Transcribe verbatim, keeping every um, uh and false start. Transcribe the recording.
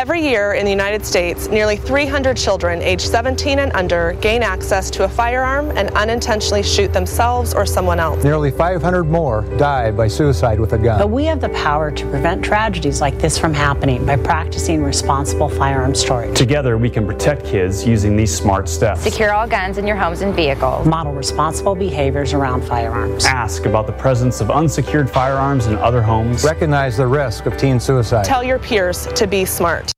Every year in the United States, nearly three hundred children aged seventeen and under gain access to a firearm and unintentionally shoot themselves or someone else. Nearly five hundred more die by suicide with a gun. But we have the power to prevent tragedies like this from happening by practicing responsible firearm storage. Together, we can protect kids using these smart steps. Secure all guns in your homes and vehicles. Model responsible behaviors around firearms. Ask about the presence of unsecured firearms in other homes. Recognize the risk of teen suicide. Tell your peers to be smart.